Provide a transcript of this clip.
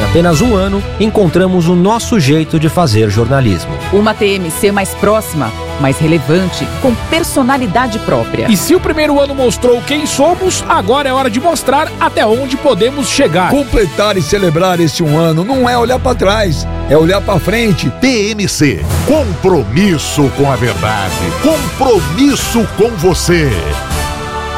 apenas um ano, encontramos o nosso jeito de fazer jornalismo. Uma TMC mais próxima, mais relevante, com personalidade própria. E se o primeiro ano mostrou quem somos, agora é hora de mostrar até onde podemos chegar. Completar e celebrar esse um ano não é olhar para trás, é olhar para frente. TMC, compromisso com a verdade, compromisso com você.